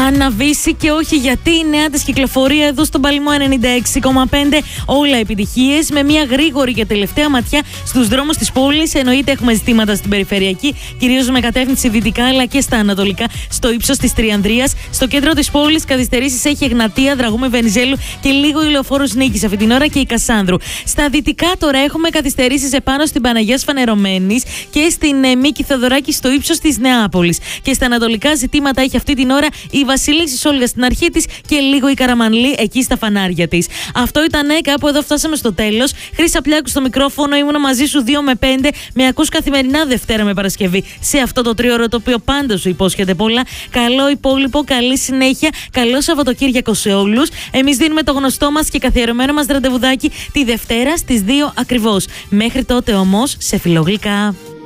αναβήσει και όχι, γιατί η νέα της κυκλοφορία εδώ στον Παλαιμό 96,5. Όλα επιτυχίες, με μια γρήγορη και τελευταία ματιά στους δρόμους της πόλης. Εννοείται έχουμε ζητήματα στην περιφερειακή, κυρίως με κατεύθυνση δυτικά αλλά και στα ανατολικά, στο ύψος της Τριανδρίας. Στο κέντρο της πόλης καθυστερήσεις έχει Εγνατία, Δραγούμη, Βενιζέλου και λίγο η Λεωφόρος Νίκης αυτή την ώρα και η Κασάνδρου. Στα δυτικά τώρα έχουμε καθυστερήσεις επάνω στην Παναγιάς Φανερωμένης και στην Μίκη Θεοδωράκη στο ύψος της Νεάπολης. Και στα ανατολικά ζητήματα έχει αυτή την ώρα η Βασιλίσσης Όλγα στην αρχή της και λίγο η Καραμανλή εκεί στα φανάρια της. Αυτό ήταν κάπου εδώ, φτάσαμε στο τέλος. Χρύσα Πλιάκου στο μικρόφωνο, ήμουν μαζί σου 2 με 5. Με ακούς καθημερινά Δευτέρα με Παρασκευή σε αυτό το τρίωρο το οποίο πάντα σου υπόσχεται πολλά. Καλό υπόλοιπο, καλή συνέχεια, καλό Σαββατοκύριακο σε όλους. Εμείς δίνουμε το γνωστό μας και καθιερωμένο μας ραντεβουδάκι τη Δευτέρα στις 2 ακριβώς. Μέχρι τότε όμως, σε φιλογλυκά.